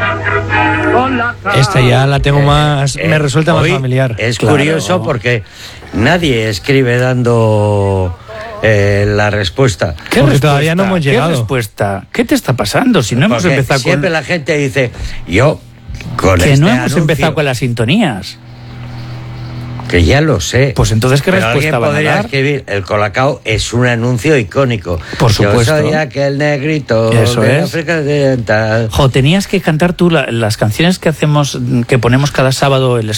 Esta ya la tengo más, me resulta más familiar. Es curioso porque nadie escribe dando la respuesta. ¿Qué porque todavía no hemos llegado. ¿Qué respuesta? ¿Qué te está pasando? Si no hemos empezado siempre la gente dice, yo con que este no hemos anuncio, empezado con las sintonías. Que ya lo sé. Pues entonces, ¿qué pero respuesta van a podría dar? escribir, el Colacao es un anuncio icónico. Por supuesto. Yo soy aquel negrito Eso de es. África Occidental. Jo, tenías que cantar tú las canciones que ponemos cada sábado, el